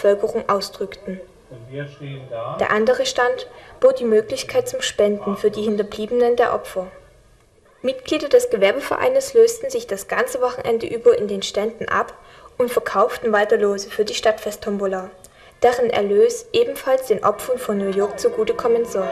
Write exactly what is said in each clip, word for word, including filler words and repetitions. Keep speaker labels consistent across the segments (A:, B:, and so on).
A: Bevölkerung ausdrückten. Der andere Stand bot die Möglichkeit zum Spenden für die Hinterbliebenen der Opfer. Mitglieder des Gewerbevereines lösten sich das ganze Wochenende über in den Ständen ab und verkauften weiter Lose für die Stadtfest-Tombola, deren Erlös ebenfalls den Opfern von New York zugutekommen soll.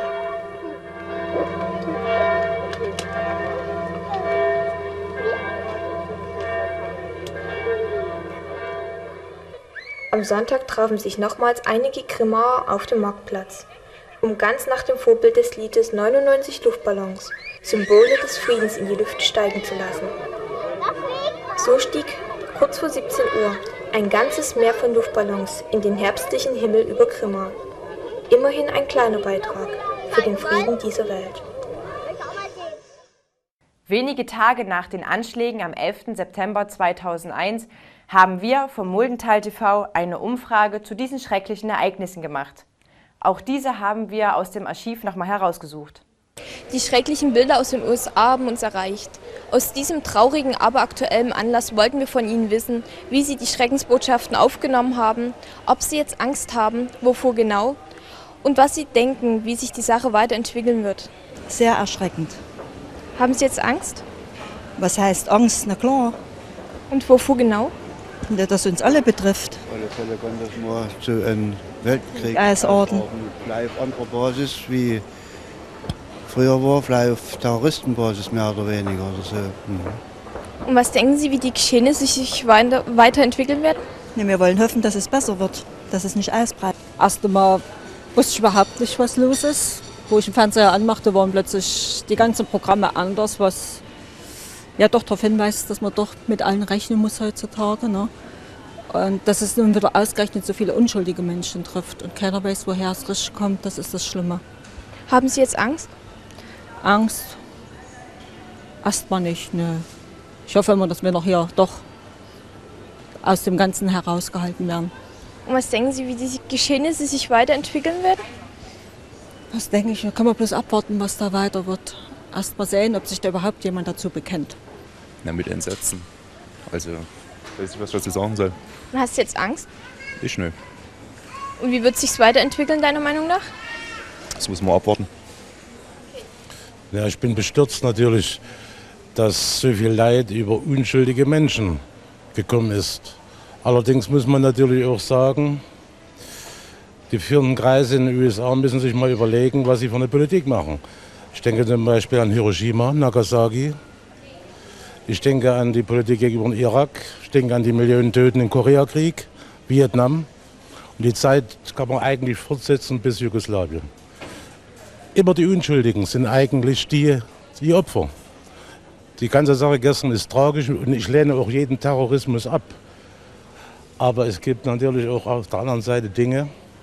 A: Am Sonntag trafen sich nochmals einige Grimmaer auf dem Marktplatz, um ganz nach dem Vorbild des Liedes neunundneunzig Luftballons, Symbole des Friedens, in die Lüfte steigen zu lassen. So stieg kurz vor siebzehn Uhr ein ganzes Meer von Luftballons in den herbstlichen Himmel über Grimma. Immerhin ein kleiner Beitrag für den Frieden dieser Welt.
B: Wenige Tage nach den Anschlägen am elften September zweitausendeins haben wir vom Muldental T V eine Umfrage zu diesen schrecklichen Ereignissen gemacht. Auch diese haben wir aus dem Archiv nochmal herausgesucht.
C: Die schrecklichen Bilder aus den U S A haben uns erreicht. Aus diesem traurigen, aber aktuellen Anlass wollten wir von Ihnen wissen, wie Sie die Schreckensbotschaften aufgenommen haben, ob Sie jetzt Angst haben, wovor genau und was Sie denken, wie sich die Sache weiterentwickeln wird.
D: Sehr erschreckend.
C: Haben Sie jetzt Angst?
D: Was heißt Angst? Na klar.
C: Und wovor genau?
D: Ja, das uns alle betrifft.
E: Alle Fälle kann das mal zu einem Weltkrieg
D: ausarten.
E: Vielleicht auf anderer Basis, wie früher war, vielleicht auf Terroristenbasis mehr oder weniger. Oder so. Mhm.
C: Und was denken Sie, wie die Geschehnisse sich weiter, weiterentwickeln werden?
D: Ja, wir wollen hoffen, dass es besser wird, dass es nicht ausbreitet.
F: Erst einmal wusste ich überhaupt nicht, was los ist. Wo ich den Fernseher anmachte, waren plötzlich die ganzen Programme anders, was ja doch darauf hinweist, dass man doch mit allen rechnen muss heutzutage. Ne? Und dass es nun wieder ausgerechnet so viele unschuldige Menschen trifft und keiner weiß, woher es richtig kommt, das ist das Schlimme.
C: Haben Sie jetzt Angst?
F: Angst? Erstmal nicht, ne. Ich hoffe immer, dass wir noch hier doch aus dem Ganzen herausgehalten werden.
C: Und was denken Sie, wie die Geschehnisse sich weiterentwickeln werden?
F: Was denke ich, da kann man bloß abwarten, was da weiter wird. Erst mal sehen, ob sich da überhaupt jemand dazu bekennt.
G: Na, mit Entsetzen. Also, weiß ich, was ich dazu sagen soll.
C: Und hast du jetzt Angst?
G: Ich nö.
C: Und wie wird es sich weiterentwickeln, deiner Meinung nach?
G: Das muss man abwarten.
H: Ja, ich bin bestürzt natürlich, dass so viel Leid über unschuldige Menschen gekommen ist. Allerdings muss man natürlich auch sagen, die führenden Kreise in den U S A müssen sich mal überlegen, was sie für eine Politik machen. Ich denke zum Beispiel an Hiroshima, Nagasaki. Ich denke an die Politik gegenüber dem Irak. Ich denke an die Millionen Toten im Koreakrieg, Vietnam. Und die Zeit kann man eigentlich fortsetzen bis Jugoslawien. Immer die Unschuldigen sind eigentlich die, die Opfer. Die ganze Sache gestern ist tragisch und ich lehne auch jeden Terrorismus ab. Aber es gibt natürlich auch auf der anderen Seite Dinge,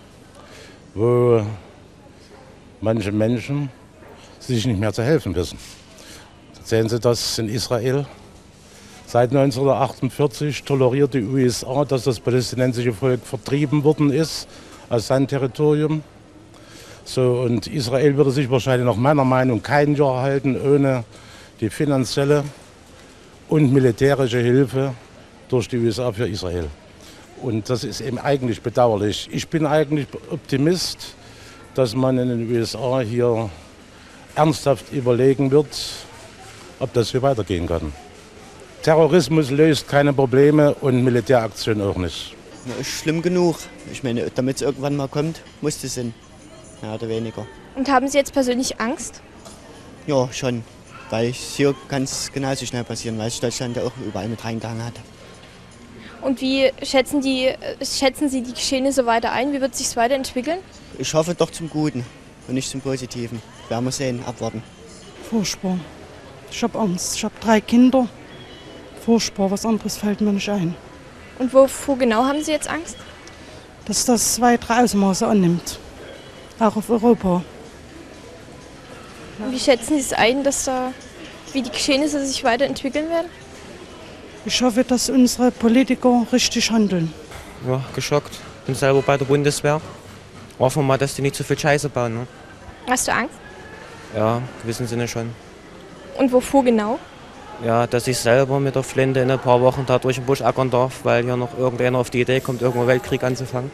H: wo manche Menschen sich nicht mehr zu helfen wissen. Sehen Sie das in Israel? Seit neunzehnhundertachtundvierzig toleriert die U S A, dass das palästinensische Volk vertrieben worden ist aus seinem Territorium. So, und Israel würde sich wahrscheinlich nach meiner Meinung kein Jahr halten ohne die finanzielle und militärische Hilfe durch die U S A für Israel. Und das ist eben eigentlich bedauerlich. Ich bin eigentlich Optimist, dass man in den U S A hier ernsthaft überlegen wird, ob das so weitergehen kann. Terrorismus löst keine Probleme und Militäraktion auch nicht.
I: Na, ist schlimm genug. Ich meine, damit es irgendwann mal kommt, muss es sein. Mehr oder weniger.
C: Und haben Sie jetzt persönlich Angst?
I: Ja, schon. Weil hier kann es genauso schnell passieren, weil sich Deutschland ja auch überall mit reingehangen hat.
C: Und wie schätzen, die, schätzen Sie die Geschehnisse weiter ein? Wie wird es sich weiterentwickeln?
I: Ich hoffe doch zum Guten und nicht zum Positiven. Werden wir sehen, abwarten.
J: Furchtbar. Ich habe Angst. Ich habe drei Kinder. Furchtbar, was anderes fällt mir nicht ein.
C: Und wovor genau haben Sie jetzt Angst?
J: Dass das weitere Ausmaße annimmt. Auch auf Europa.
C: Und wie schätzen Sie es ein, dass da, wie die Geschehnisse sich weiterentwickeln werden?
J: Ich hoffe, dass unsere Politiker richtig handeln.
K: Ja, geschockt. Bin selber bei der Bundeswehr. Hoffen wir mal, dass die nicht so viel Scheiße bauen. Ne?
C: Hast du Angst?
K: Ja, in gewissem Sinne schon.
C: Und wovor genau?
K: Ja, dass ich selber mit der Flinte in ein paar Wochen da durch den Busch ackern darf, weil hier noch irgendeiner auf die Idee kommt, irgendwo Weltkrieg anzufangen.